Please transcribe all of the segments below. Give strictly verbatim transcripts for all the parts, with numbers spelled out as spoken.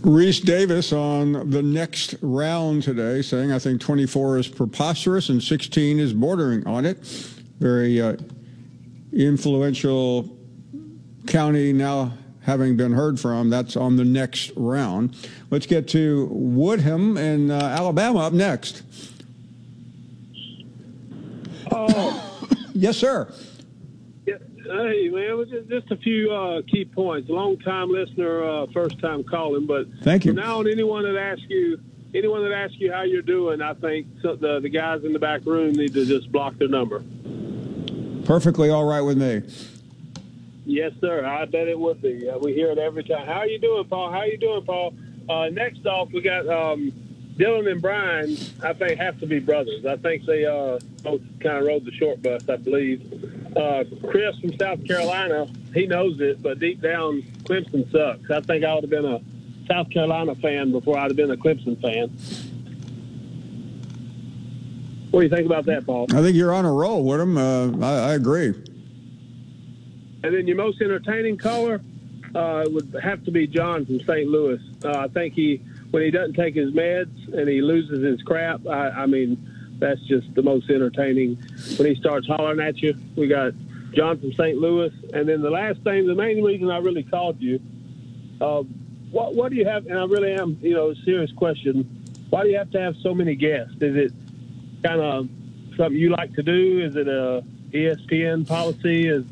Reese Davis on the next round today, saying, I think twenty-four is preposterous and sixteen is bordering on it. Very uh, influential county now having been heard from. That's on the next round. Let's get to Woodham in uh, Alabama up next. Oh, yes, sir. Yeah, hey, man, just, just a few uh, key points. Long-time listener, uh, first-time calling. But thank you. From now on, anyone that asks you, anyone that asks you how you're doing, I think so the the guys in the back room need to just block their number. Perfectly all right with me. Yes, sir. I bet it would be. Uh, we hear it every time. How are you doing, Paul? How are you doing, Paul? Uh, next off, we got um, Dylan and Brian. I think have to be brothers. I think they uh, both kind of rode the short bus, I believe. Uh, Chris from South Carolina, he knows it, but deep down, Clemson sucks. I think I would have been a South Carolina fan before I'd have been a Clemson fan. What do you think about that, Paul? I think you're on a roll with him. Uh, I, I agree. And then your most entertaining caller uh, would have to be John from Saint Louis. Uh, I think he, when he doesn't take his meds and he loses his crap, I, I mean, that's just the most entertaining. When he starts hollering at you, we got John from Saint Louis. And then the last thing, the main reason I really called you, uh, what, what do you have, and I really am, you know, a serious question, why do you have to have so many guests? Is it kind of something you like to do? Is it a E S P N policy? Is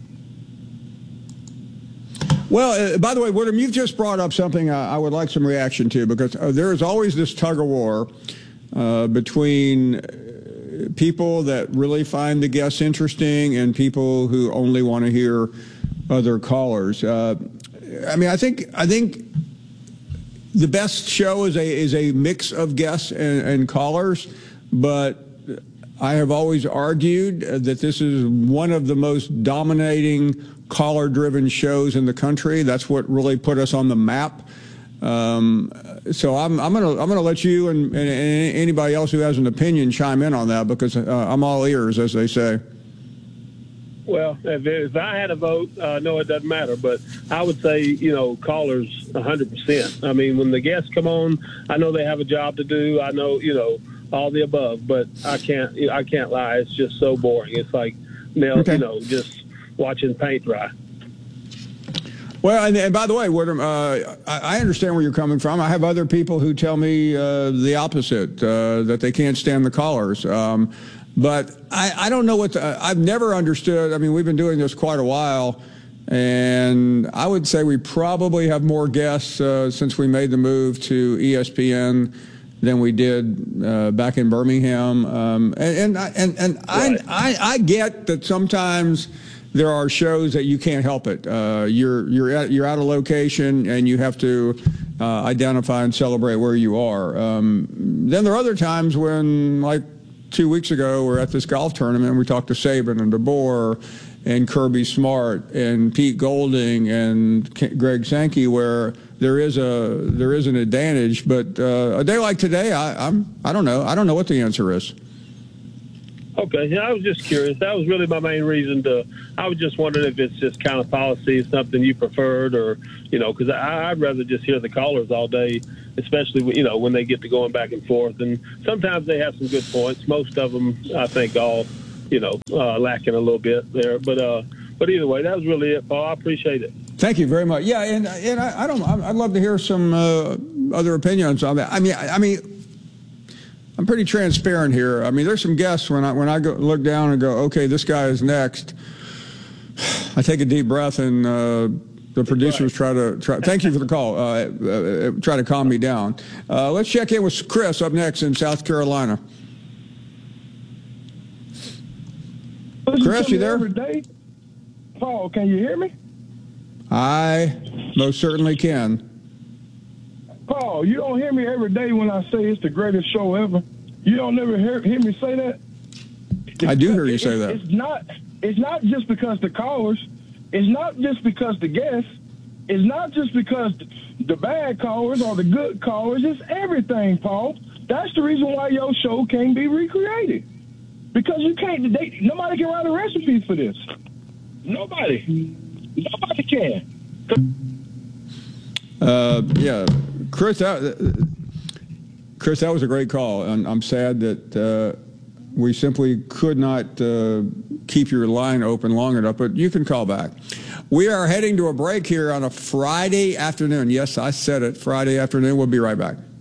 Well, uh, by the way, Woodham, you've just brought up something uh, I would like some reaction to, because uh, there is always this tug of war uh, between uh, people that really find the guests interesting and people who only want to hear other callers. Uh, I mean, I think I think the best show is a is a mix of guests and, and callers, but I have always argued that this is one of the most dominating caller-driven shows in the country. That's what really put us on the map. Um, so I'm, I'm gonna I'm gonna let you and, and, and anybody else who has an opinion chime in on that, because uh, I'm all ears, as they say. Well, if, if I had a vote, uh, no, it doesn't matter. But I would say, you know, callers one hundred percent. I mean, when the guests come on, I know they have a job to do. I know, you know, all the above. But I can't I can't lie. It's just so boring. It's like, now, okay. you know, just watching paint dry. Well, and, and by the way, Woodham, uh, I, I understand where you're coming from. I have other people who tell me uh, the opposite, uh, that they can't stand the callers. Um, but I, I don't know what the, I've never understood. I mean, we've been doing this quite a while, and I would say we probably have more guests uh, since we made the move to E S P N than we did uh, back in Birmingham. Um, and and and, and right. I, I I get that sometimes there are shows that you can't help it. Uh, you're you're at, you're out of location and you have to uh, identify and celebrate where you are. Um, then there are other times when, like two weeks ago, we're at this golf tournament and we talked to Saban and DeBoer and Kirby Smart and Pete Golding and K- Greg Sankey, where there is a there is an advantage. But uh, a day like today, I, I'm I don't know. I don't know what the answer is. Okay, yeah, I was just curious. That was really my main reason to. I was just wondering if it's just kind of policy, something you preferred, or you know, because I'd rather just hear the callers all day, especially you know when they get to going back and forth. And sometimes they have some good points. Most of them, I think, all you know, uh, lacking a little bit there. But uh, but either way, that was really it, Paul. I appreciate it. Thank you very much. Yeah, and and I, I don't. I'd love to hear some uh, other opinions on that. I mean, I, I mean. I'm pretty transparent here. I mean, there's some guests when I when I go look down and go, okay, this guy is next. I take a deep breath and uh, the producers try to try. Thank you for the call. Uh, uh, try to calm me down. Uh, let's check in with Chris up next in South Carolina. Chris, you there? Every day. Paul, can you hear me? I most certainly can. Paul, you don't hear me every day when I say it's the greatest show ever. You don't never hear, hear me say that? It's, I do hear you say that. It's not, it's not just because the callers. It's not just because the guests. It's not just because the bad callers or the good callers. It's everything, Paul. That's the reason why your show can't be recreated. Because you can't, they, nobody can write a recipe for this. Nobody. Nobody can. Uh, yeah, Chris, that, Chris, that was a great call, and I'm sad that uh, we simply could not uh, keep your line open long enough, but you can call back. We are heading to a break here on a Friday afternoon. Yes, I said it, Friday afternoon. We'll be right back.